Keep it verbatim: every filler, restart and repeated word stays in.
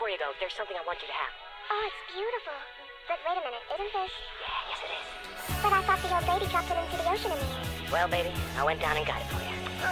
before you go, there's something I want you to have. Oh, it's beautiful. But wait a minute, isn't this... Yeah, yes it is. But I thought the old lady dropped it into the ocean in the air. Well, baby, I went down and got it for you.